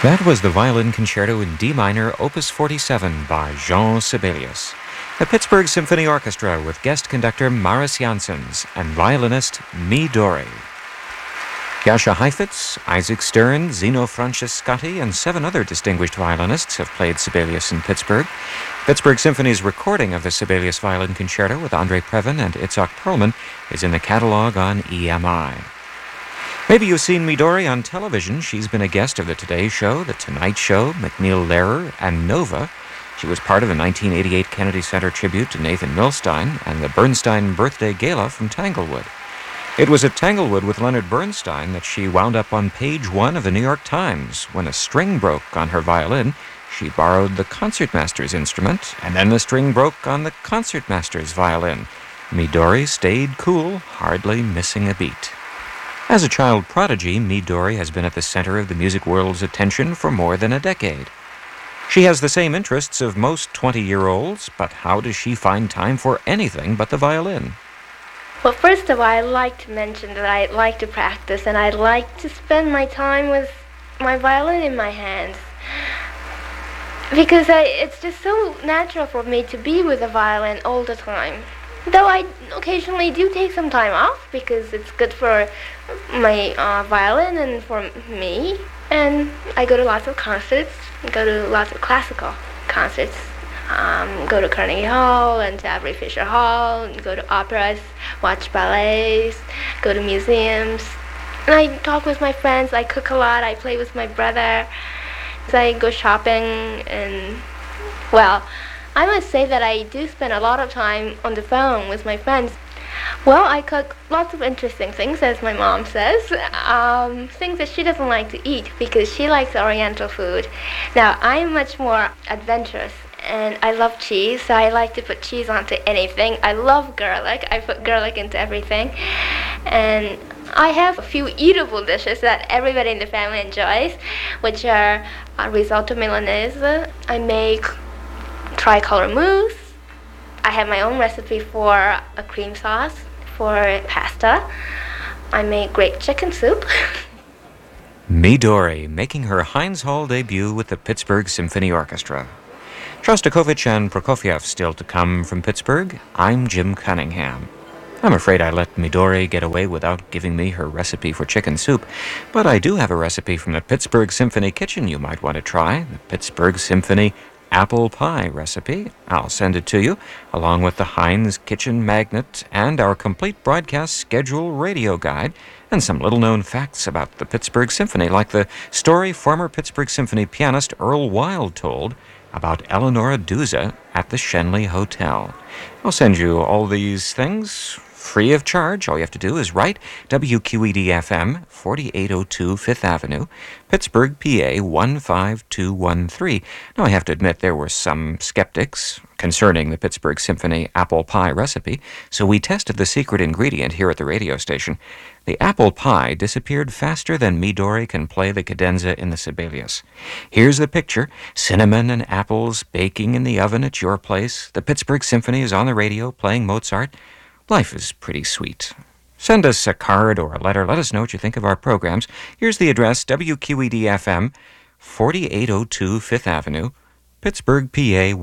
That was the Violin Concerto in D minor, Opus 47 by Jean Sibelius. The Pittsburgh Symphony Orchestra with guest conductor Maris Janssens and violinist Midori. Jascha Heifetz, Isaac Stern, Zino Francescatti, and 7 other distinguished violinists have played Sibelius in Pittsburgh. Pittsburgh Symphony's recording of the Sibelius Violin Concerto with Andre Previn and Itzhak Perlman is in the catalog on EMI. Maybe you've seen Midori on television. She's been a guest of The Today Show, The Tonight Show, McNeil Lehrer, and Nova. She was part of the 1988 Kennedy Center tribute to Nathan Milstein and the Bernstein Birthday Gala from Tanglewood. It was at Tanglewood with Leonard Bernstein that she wound up on page 1 of the New York Times. When a string broke on her violin, she borrowed the concertmaster's instrument, and then the string broke on the concertmaster's violin. Midori stayed cool, hardly missing a beat. As a child prodigy, Midori has been at the center of the music world's attention for more than a decade. She has the same interests of most 20-year-olds, but how does she find time for anything but the violin? Well, first of all, I'd like to mention that I like to practice, and I'd like to spend my time with my violin in my hands. Because it's just so natural for me to be with the violin all the time. Though I occasionally do take some time off because it's good for my violin and for me. And I go to lots of concerts, go to lots of classical concerts, go to Carnegie Hall and to Avery Fisher Hall, and go to operas, watch ballets, go to museums. And I talk with my friends, I cook a lot, I play with my brother, I go shopping, and well, I must say that I do spend a lot of time on the phone with my friends. Well, I cook lots of interesting things, as my mom says, things that she doesn't like to eat because she likes Oriental food. Now, I'm much more adventurous, and I love cheese, so I like to put cheese onto anything. I love garlic. I put garlic into everything. And I have a few eatable dishes that everybody in the family enjoys, which are risotto Milanese. I make tricolor mousse. I have my own recipe for a cream sauce for pasta. I make great chicken soup. Midori making her Heinz Hall debut with the Pittsburgh Symphony Orchestra. Shostakovich and Prokofiev still to come from Pittsburgh. I'm Jim Cunningham. I'm afraid I let Midori get away without giving me her recipe for chicken soup, but I do have a recipe from the Pittsburgh Symphony Kitchen you might want to try, the Pittsburgh Symphony apple pie recipe. I'll send it to you, along with the Heinz Kitchen Magnet and our complete broadcast schedule radio guide, and some little-known facts about the Pittsburgh Symphony, like the story former Pittsburgh Symphony pianist Earl Wild told about Eleonora Duse at the Schenley Hotel. I'll send you all these things free of charge. All you have to do is write WQED-FM, 4802 Fifth Avenue, Pittsburgh, PA 15213. Now, I have to admit there were some skeptics concerning the Pittsburgh Symphony apple pie recipe, so we tested the secret ingredient here at the radio station. The apple pie disappeared faster than Midori can play the cadenza in the Sibelius. Here's the picture: cinnamon and apples baking in the oven at your place. The Pittsburgh Symphony is on the radio playing Mozart. Life is pretty sweet. Send us a card or a letter. Let us know what you think of our programs. Here's the address: WQED-FM, 4802 Fifth Avenue, Pittsburgh, PA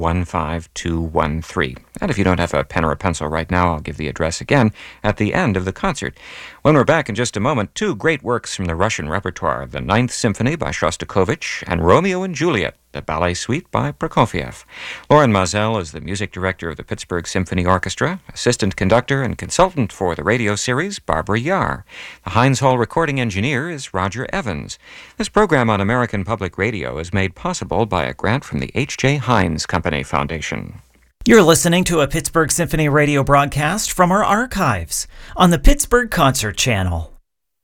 15213. And if you don't have a pen or a pencil right now, I'll give the address again at the end of the concert. When we're back in just a moment, 2 great works from the Russian repertoire, the Ninth Symphony by Shostakovich and Romeo and Juliet, the ballet suite by Prokofiev. Lauren Mazel is the music director of the Pittsburgh Symphony Orchestra, assistant conductor and consultant for the radio series, Barbara Yar. The Heinz Hall recording engineer is Roger Evans. This program on American Public Radio is made possible by a grant from the H.J. Heinz Company Foundation. You're listening to a Pittsburgh Symphony radio broadcast from our archives on the Pittsburgh Concert Channel.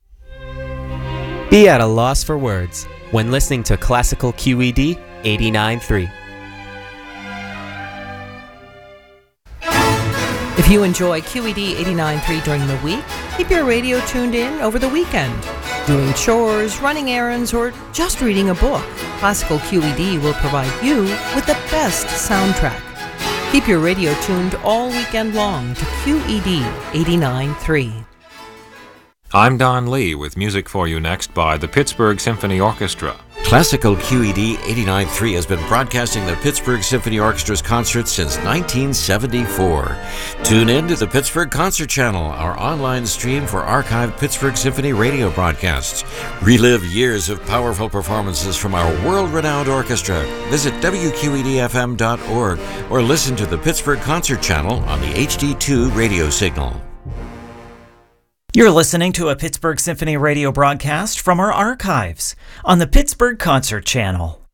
Be at a loss for words when listening to Classical QED 89.3. If you enjoy QED 89.3 during the week, keep your radio tuned in over the weekend. Doing chores, running errands, or just reading a book, Classical QED will provide you with the best soundtrack. Keep your radio tuned all weekend long to QED 89.3. I'm Don Lee with music for you next by the Pittsburgh Symphony Orchestra. Classical QED 89.3 has been broadcasting the Pittsburgh Symphony Orchestra's concerts since 1974. Tune in to the Pittsburgh Concert Channel, our online stream for archived Pittsburgh Symphony radio broadcasts. Relive years of powerful performances from our world-renowned orchestra. Visit WQEDFM.org or listen to the Pittsburgh Concert Channel on the HD2 radio signal. You're listening to a Pittsburgh Symphony radio broadcast from our archives on the Pittsburgh Concert Channel.